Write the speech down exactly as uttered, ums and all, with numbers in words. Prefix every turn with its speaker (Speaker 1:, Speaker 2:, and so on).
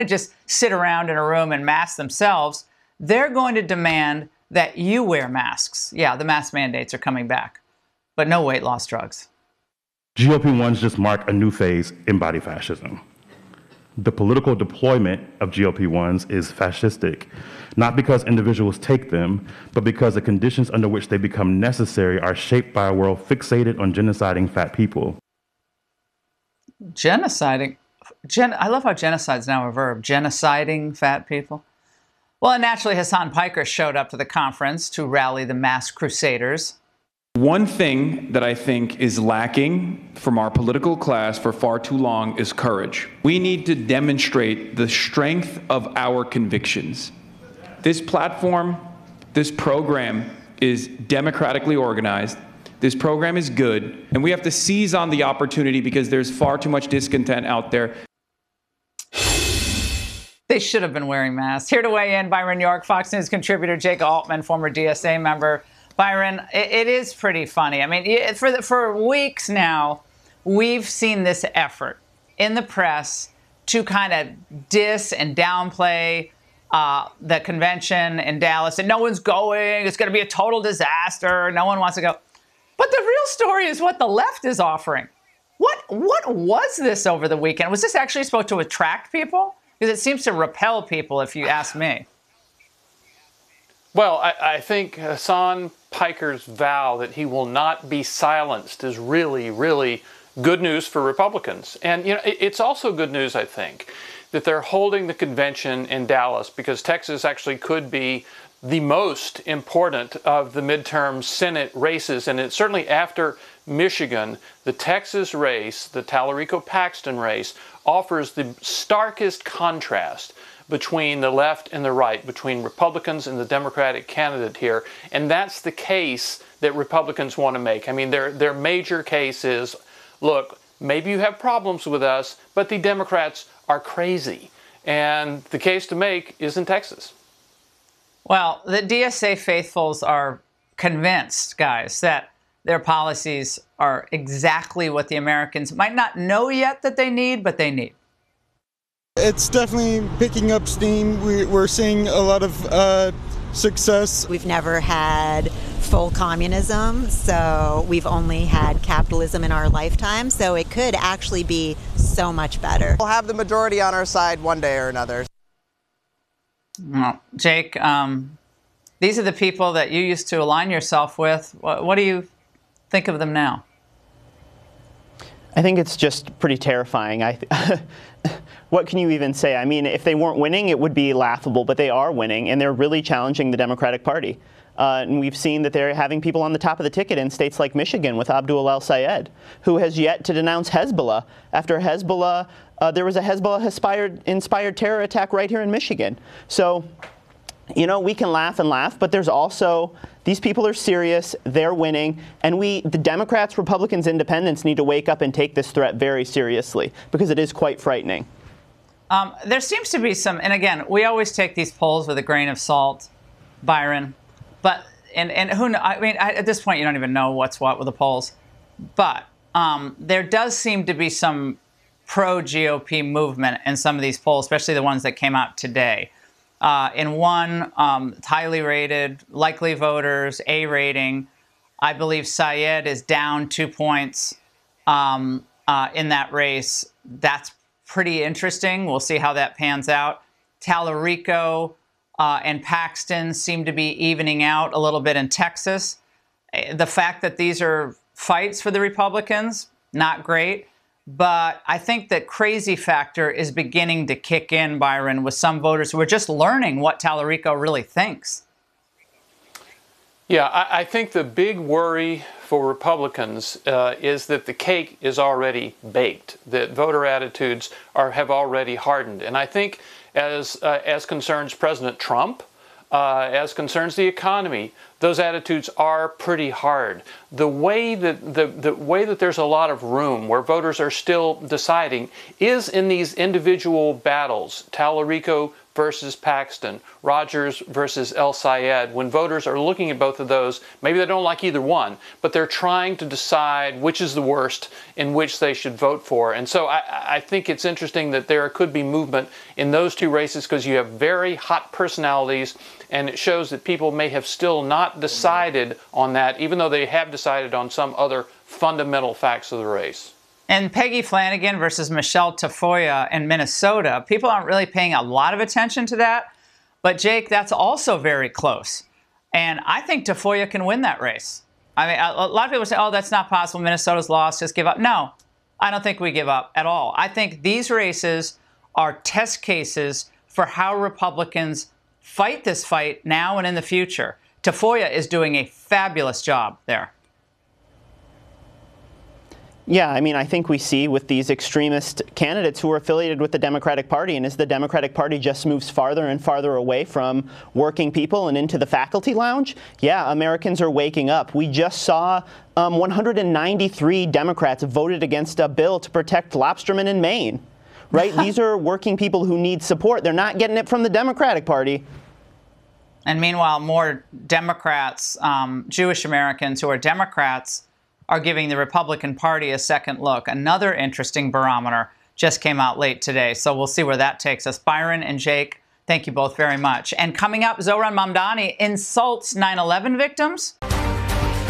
Speaker 1: just sit around in a room and mask themselves. They're going to demand that you wear masks. Yeah, the mask mandates are coming back, but no weight loss drugs.
Speaker 2: G O P ones just mark a new phase in body fascism. The political deployment of G O P ones is fascistic, not because individuals take them, but because the conditions under which they become necessary are shaped by a world fixated on genociding fat people.
Speaker 1: Genociding? Gen I love how genocide's now a verb. Genociding fat people? Well, and naturally, Hasan Piker showed up to the conference to rally the mask crusaders.
Speaker 3: One thing that I think is lacking from our political class for far too long is courage. We need to demonstrate the strength of our convictions. This platform, this program is democratically organized. This program is good, and we have to seize on the opportunity because there's far too much discontent out there.
Speaker 1: They should have been wearing masks. Here to weigh in, Byron York, Fox News contributor, Jake Altman, former D S A member. Byron, it, it is pretty funny. I mean, for, the, for weeks now, we've seen this effort in the press to kind of diss and downplay uh, the convention in Dallas. And no one's going. It's going to be a total disaster. No one wants to go. But the real story is what the left is offering. What, what was this over the weekend? Was this actually supposed to attract people? Because it seems to repel people, if you ask me.
Speaker 4: Well, I, I think Hasan Piker's vow that he will not be silenced is really, really good news for Republicans. And, you know, it, it's also good news, I think, that they're holding the convention in Dallas because Texas actually could be the most important of the midterm Senate races. And it's certainly after Michigan, the Texas race, the Tallarico-Paxton race, offers the starkest contrast between the left and the right, between Republicans and the Democratic candidate here. And that's the case that Republicans want to make. I mean, their, their major case is, look, maybe you have problems with us, but the Democrats are crazy. And the case to make is in Texas.
Speaker 1: Well, the D S A faithfuls are convinced, guys, that their policies are exactly what the Americans might not know yet that they need, but they need.
Speaker 5: It's definitely picking up steam. We, we're seeing a lot of uh, success.
Speaker 6: We've never had full communism, so we've only had capitalism in our lifetime, so it could actually be so much better.
Speaker 7: We'll have the majority on our side one day or another.
Speaker 1: Well, Jake, um, these are the people that you used to align yourself with. What, what do you think of them now?
Speaker 8: I think it's just pretty terrifying. I what can you even say? I mean, if they weren't winning, it would be laughable, but they are winning, and they're really challenging the Democratic Party. Uh, and we've seen that they're having people on the top of the ticket in states like Michigan with Abdul El-Sayed, who has yet to denounce Hezbollah after Hezbollah, uh, there was a Hezbollah-inspired inspired terror attack right here in Michigan. So, you know, we can laugh and laugh, but there's also, these people are serious, they're winning, and we, the Democrats, Republicans, Independents need to wake up and take this threat very seriously, because it is quite frightening.
Speaker 1: Um, there seems to be some, and again, we always take these polls with a grain of salt, Byron, but, and, and who, I mean, I, at this point, you don't even know what's what with the polls, but um, there does seem to be some pro-G O P movement in some of these polls, especially the ones that came out today. Uh, in one, um, it's highly rated, likely voters, A rating. I believe Sayed is down two points um, uh, in that race. That's pretty interesting. We'll see how that pans out. Tallarico uh, and Paxton seem to be evening out a little bit in Texas. The fact that these are fights for the Republicans, not great. But I think that crazy factor is beginning to kick in, Byron, with some voters who are just learning what Tallarico really thinks.
Speaker 4: Yeah, I, I think the big worry for Republicans uh, is that the cake is already baked, that voter attitudes are have already hardened. And I think as, uh, as concerns President Trump, uh, as concerns the economy, those attitudes are pretty hard. The way that the, the way that there's a lot of room where voters are still deciding is in these individual battles, Tallarico versus Paxton, Rogers versus El Sayed. When voters are looking at both of those, maybe they don't like either one, but they're trying to decide which is the worst in which they should vote for. And so I, I think it's interesting that there could be movement in those two races because you have very hot personalities, and it shows that people may have still not decided on that, even though they have decided on some other fundamental facts of the race.
Speaker 1: And Peggy Flanagan versus Michelle Tafoya in Minnesota, people aren't really paying a lot of attention to that. But, Jake, that's also very close. And I think Tafoya can win that race. I mean, a lot of people say, oh, that's not possible. Minnesota's lost. Just give up. No, I don't think we give up at all. I think these races are test cases for how Republicans fight this fight now and in the future. Tafoya is doing a fabulous job there.
Speaker 8: Yeah, I mean, I think we see with these extremist candidates who are affiliated with the Democratic Party, and as the Democratic Party just moves farther and farther away from working people and into the faculty lounge, yeah, Americans are waking up. We just saw um, one hundred ninety-three Democrats voted against a bill to protect lobstermen in Maine, right? These are working people who need support. They're not getting it from the Democratic Party.
Speaker 1: And meanwhile, more Democrats, um, Jewish Americans who are Democrats, are giving the Republican Party a second look. Another interesting barometer just came out late today, so we'll see where that takes us. Byron and Jake, thank you both very much. And coming up, Zohran Mamdani insults nine eleven victims.